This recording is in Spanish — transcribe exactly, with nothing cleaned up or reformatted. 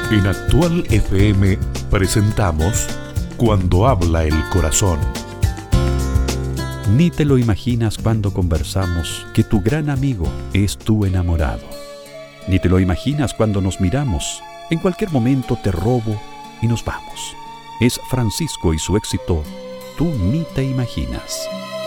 En Actual F M presentamos Cuando habla el corazón. Ni te lo imaginas cuando conversamos que tu gran amigo es tu enamorado. Ni te lo imaginas cuando nos miramos. En cualquier momento te robo y nos vamos. Es Francisco y su éxito Tú ni te imaginas.